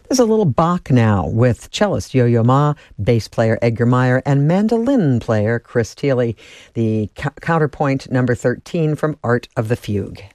There's a little Bach now with cellist Yo-Yo Ma, bass player Edgar Meyer, and mandolin player Chris Thile. The counterpoint number 13 from Art of the Fugue.